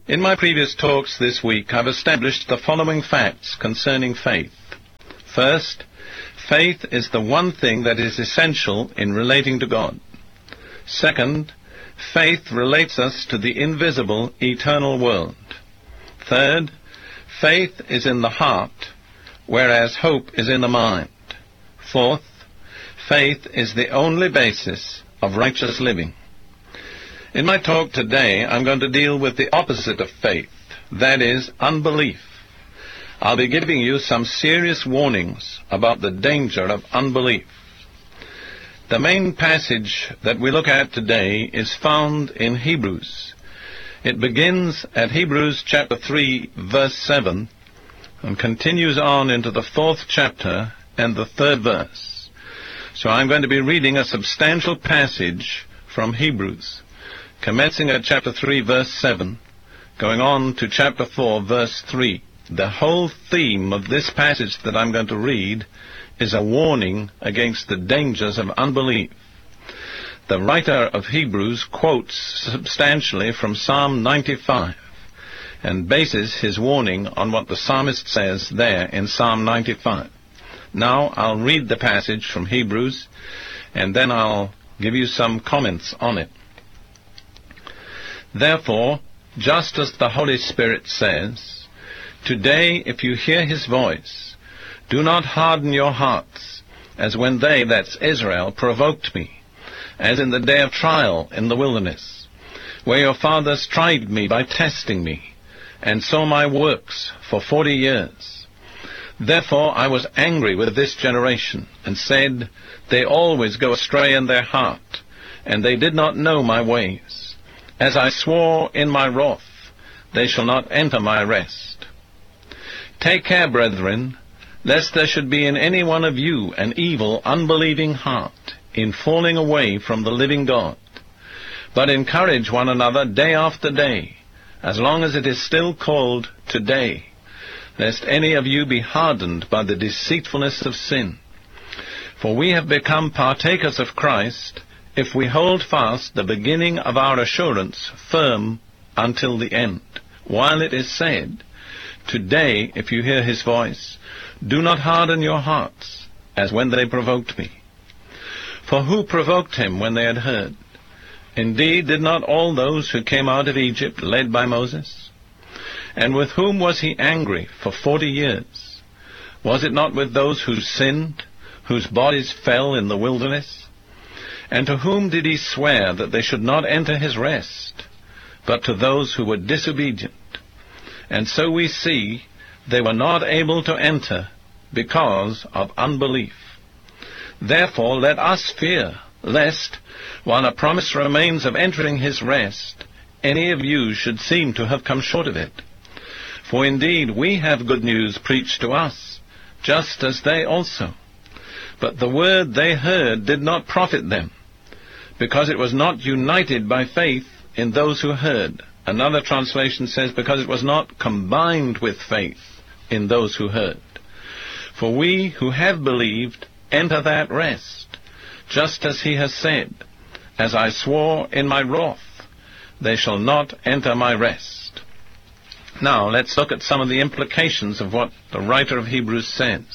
In my previous talks this week, I've established the following facts concerning faith. First, faith is the one thing that is essential in relating to God. Second, faith relates us to the invisible, eternal world. Third, faith is in the heart, whereas hope is in the mind. Fourth, faith is the only basis of righteous living. In my talk today, I'm going to deal with the opposite of faith, that is, unbelief. I'll be giving you some serious warnings about the danger of unbelief. The main passage that we look at today is found in Hebrews. It begins at Hebrews chapter 3, verse 7, and continues on into the 4th chapter and the 3rd verse. So I'm going to be reading a substantial passage from Hebrews, commencing at chapter 3, verse 7, going on to chapter 4, verse 3. The whole theme of this passage that I'm going to read is a warning against the dangers of unbelief. The writer of Hebrews quotes substantially from Psalm 95 and bases his warning on what the psalmist says there in Psalm 95. Now I'll read the passage from Hebrews, and then I'll give you some comments on it. Therefore, just as the Holy Spirit says, "Today, if you hear his voice, do not harden your hearts, as when they," that's Israel, "provoked me, as in the day of trial in the wilderness, where your fathers tried me by testing me, and saw my works for 40 years. Therefore I was angry with this generation, and said, They always go astray in their heart, and they did not know my ways. As I swore in my wrath, they shall not enter my rest. Take care, brethren, lest there should be in any one of you an evil, unbelieving heart, in falling away from the living God. But encourage one another day after day, as long as it is still called today, lest any of you be hardened by the deceitfulness of sin. For we have become partakers of Christ, if we hold fast the beginning of our assurance firm until the end. While it is said, Today, if you hear his voice, do not harden your hearts, as when they provoked me. For who provoked him when they had heard? Indeed, did not all those who came out of Egypt led by Moses? And with whom was he angry for 40 years? Was it not with those who sinned, whose bodies fell in the wilderness? And to whom did he swear that they should not enter his rest, but to those who were disobedient? And so we see they were not able to enter because of unbelief. Therefore let us fear, lest, while a promise remains of entering his rest, any of you should seem to have come short of it. For indeed we have good news preached to us, just as they also. But the word they heard did not profit them, because it was not united by faith in those who heard. Another translation says, because it was not combined with faith in those who heard. For we who have believed enter that rest, just as he has said, As I swore in my wrath, they shall not enter my rest. Now let's look at some of the implications of what the writer of Hebrews says.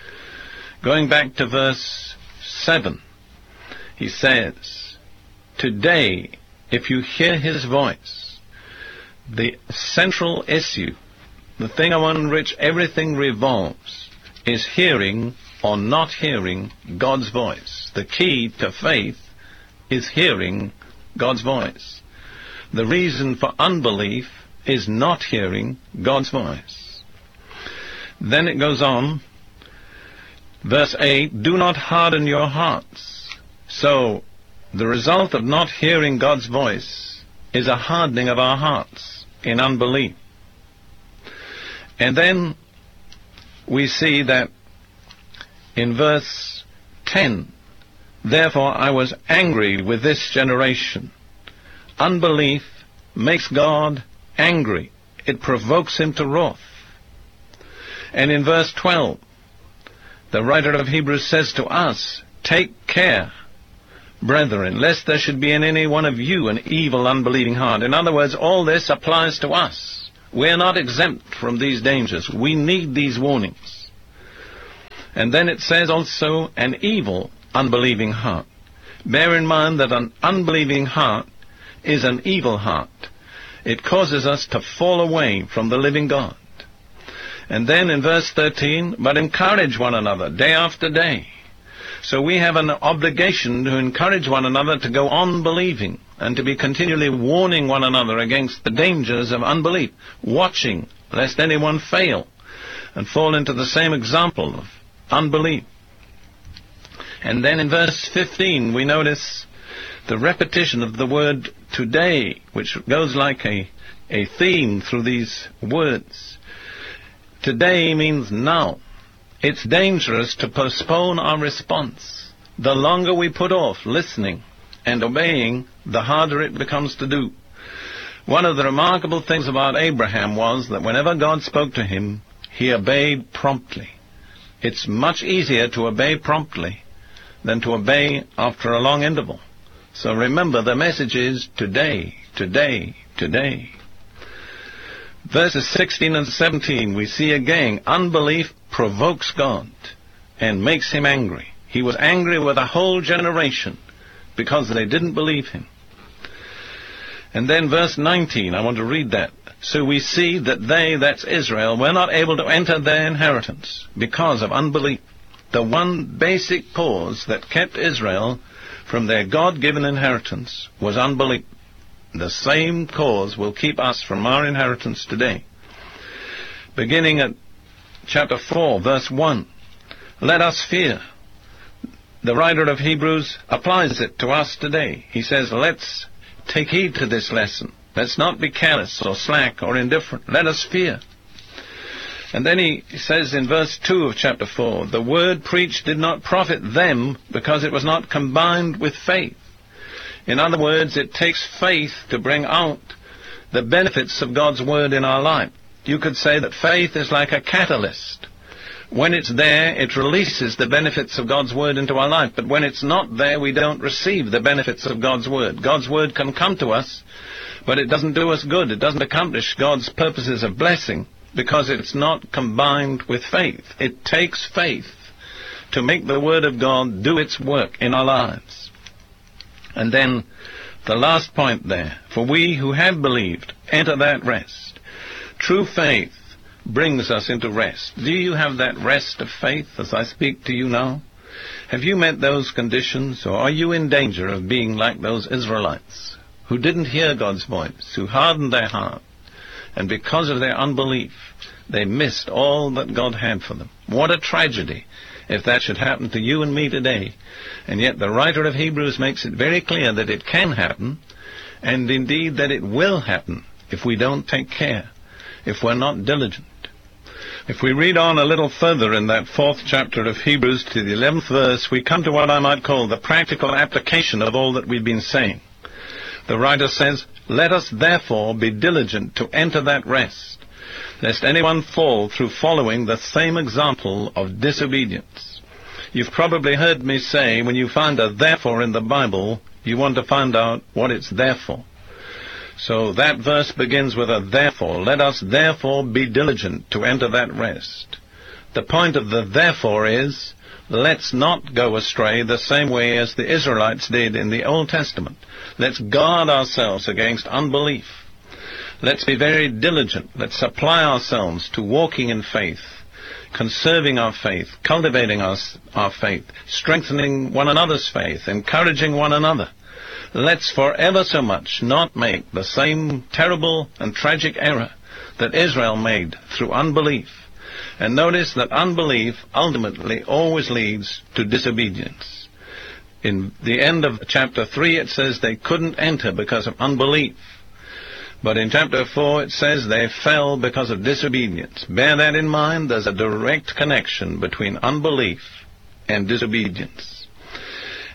Going back to verse 7, he says, Today, if you hear his voice, the central issue, the thing on which everything revolves, is hearing or not hearing God's voice. The key to faith is hearing God's voice. The reason for unbelief is not hearing God's voice. Then it goes on, verse 8, Do not harden your hearts. So, the result of not hearing God's voice is a hardening of our hearts in unbelief. And then we see that in verse 10, Therefore I was angry with this generation. Unbelief makes God angry. It provokes him to wrath. And in verse 12, the writer of Hebrews says to us, Take care, brethren, lest there should be in any one of you an evil, unbelieving heart. In other words, all this applies to us. We're not exempt from these dangers. We need these warnings. And then it says also an evil, unbelieving heart. Bear in mind that an unbelieving heart is an evil heart. It causes us to fall away from the living God. And then in verse 13, but encourage one another day after day. So we have an obligation to encourage one another to go on believing and to be continually warning one another against the dangers of unbelief, watching lest anyone fail and fall into the same example of unbelief. And then in verse 15 we notice the repetition of the word today, which goes like a theme through these words. Today means now. It's dangerous to postpone our response. The longer we put off listening and obeying, the harder it becomes to do. One of the remarkable things about Abraham was that whenever God spoke to him, he obeyed promptly. It's much easier to obey promptly than to obey after a long interval. So remember, the message is today, today, today. Verses 16 and 17, we see again, unbelief provokes God and makes him angry. He was angry with a whole generation because they didn't believe him. And then verse 19, I want to read that. So we see that they, that's Israel, were not able to enter their inheritance because of unbelief. The one basic cause that kept Israel from their God-given inheritance was unbelief. The same cause will keep us from our inheritance today. Beginning at chapter 4, verse 1. Let us fear. The writer of Hebrews applies it to us today. He says, let's take heed to this lesson. Let's not be careless or slack or indifferent. Let us fear. And then he says in verse 2 of chapter 4, the word preached did not profit them because it was not combined with faith. In other words, it takes faith to bring out the benefits of God's word in our life. You could say that faith is like a catalyst. When it's there, it releases the benefits of God's word into our life. But when it's not there, we don't receive the benefits of God's word. God's word can come to us, but it doesn't do us good. It doesn't accomplish God's purposes of blessing because it's not combined with faith. It takes faith to make the word of God do its work in our lives. And then the last point there, for we who have believed enter that rest. True faith brings us into rest. Do you have that rest of faith as I speak to you now? Have you met those conditions, or are you in danger of being like those Israelites who didn't hear God's voice, who hardened their heart, and because of their unbelief, they missed all that God had for them? What a tragedy if that should happen to you and me today. And yet the writer of Hebrews makes it very clear that it can happen, and indeed that it will happen if we don't take care, if we're not diligent. If we read on a little further in that 4th chapter of Hebrews to the 11th verse, we come to what I might call the practical application of all that we've been saying. The writer says, let us therefore be diligent to enter that rest, lest anyone fall through following the same example of disobedience. You've probably heard me say, when you find a therefore in the Bible, you want to find out what it's there for. So that verse begins with a therefore. Let us therefore be diligent to enter that rest. The point of the therefore is, let's not go astray the same way as the Israelites did in the Old Testament. Let's guard ourselves against unbelief. Let's be very diligent. Let's apply ourselves to walking in faith, conserving our faith, cultivating our faith, strengthening one another's faith, encouraging one another. Let's forever so much not make the same terrible and tragic error that Israel made through unbelief. And notice that unbelief ultimately always leads to disobedience. In the end of chapter 3 it says they couldn't enter because of unbelief. But in chapter 4 it says they fell because of disobedience. Bear that in mind. There's a direct connection between unbelief and disobedience.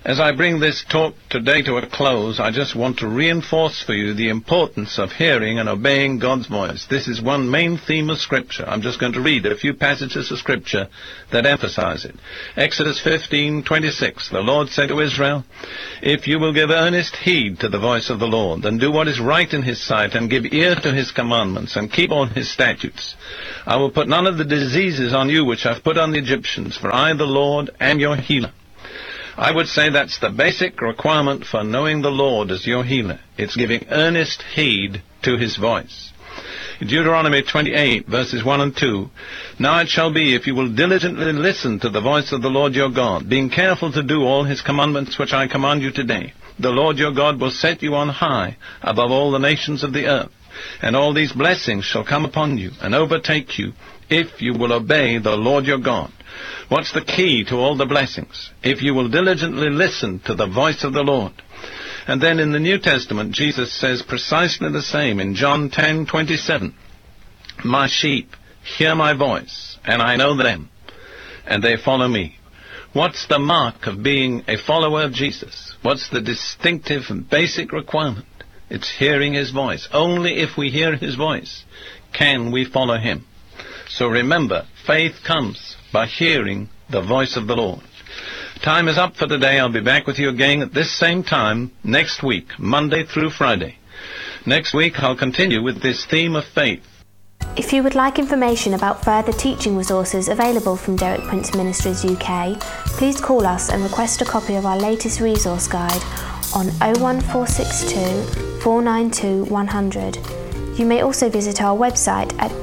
As I bring this talk today to a close, I just want to reinforce for you the importance of hearing and obeying God's voice. This is one main theme of Scripture. I'm just going to read a few passages of Scripture that emphasize it. Exodus 15:26, the Lord said to Israel, "If you will give earnest heed to the voice of the Lord, and do what is right in his sight, and give ear to his commandments, and keep all his statutes, I will put none of the diseases on you which I've put on the Egyptians, for I, the Lord, am your healer." I would say that's the basic requirement for knowing the Lord as your healer. It's giving earnest heed to his voice. Deuteronomy 28, verses 1 and 2, "Now it shall be, if you will diligently listen to the voice of the Lord your God, being careful to do all his commandments which I command you today, the Lord your God will set you on high above all the nations of the earth. And all these blessings shall come upon you and overtake you, if you will obey the Lord your God." What's the key to all the blessings? If you will diligently listen to the voice of the Lord. And then in the New Testament, Jesus says precisely the same in John 10:27. "My sheep hear my voice, and I know them, and they follow me." What's the mark of being a follower of Jesus? What's the distinctive and basic requirement? It's hearing his voice. Only if we hear his voice can we follow him. So remember, faith comes by hearing the voice of the Lord. Time is up for today. I'll be back with you again at this same time next week, Monday through Friday. Next week I'll continue with this theme of faith. If you would like information about further teaching resources available from Derek Prince Ministries UK, please call us and request a copy of our latest resource guide on 01462 492 100. You may also visit our website at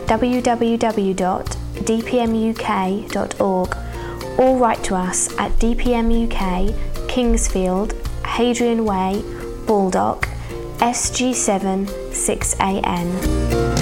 www.dpmuk.org or write to us at DPM UK, Kingsfield, Hadrian Way, Baldock, SG7 6AN.